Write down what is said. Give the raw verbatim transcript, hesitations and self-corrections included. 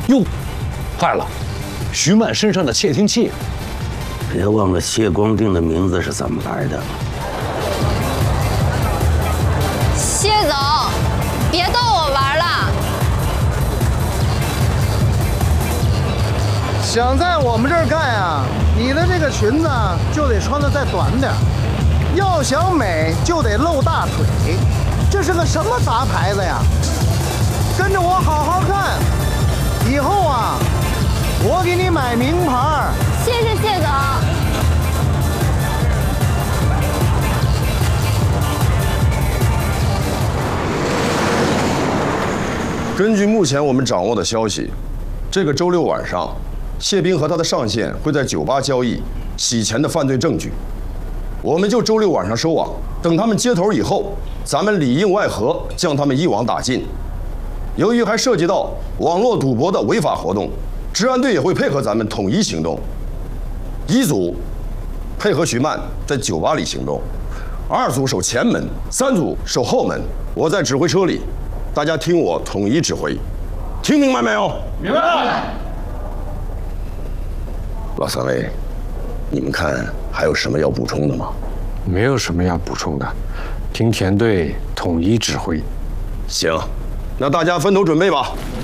哟，坏了，徐曼身上的窃听器。 别忘了谢光定的名字是怎么来的。 谢总，别逗我玩了。 想在我们这儿干啊，你的这个裙子就得穿得再短点。要想美，就得露大腿。这是个什么杂牌子呀？跟着我好好看，以后啊，我给你买名牌。 谢谢谢总。 根据目前我们掌握的消息，这个周六晚上，谢斌和他的上线会在酒吧交易洗钱的犯罪证据。我们就周六晚上收网，等他们接头以后，咱们里应外合，将他们一网打尽。由于还涉及到网络赌博的违法活动，治安队也会配合咱们统一行动。一组配合徐曼在酒吧里行动，二组守前门，三组守后门。我在指挥车里，大家听我统一指挥，听明白没有？ 明白。 老三位，你们看还有什么要补充的吗？ 没有什么要补充的，听田队统一指挥。 行，那大家分头准备吧。